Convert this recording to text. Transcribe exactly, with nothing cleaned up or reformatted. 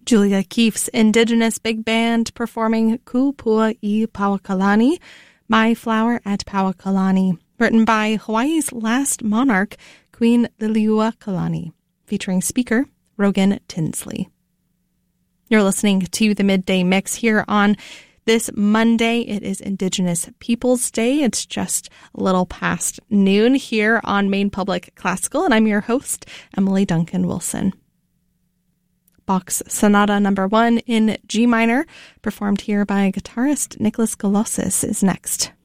Julia Keefe's Indigenous Big Band performing Kupua I Pauakalani, My Flower at Pauakalani, written by Hawaii's last monarch, Queen Liliuokalani, featuring speaker Rogan Tinsley. You're listening to the Midday Mix here on this Monday. It is Indigenous Peoples Day. It's just a little past noon here on Maine Public Classical, and I'm your host, Emily Duncan Wilson. Bach's Sonata Number One in G minor, performed here by guitarist Nicholas Galossis, is next.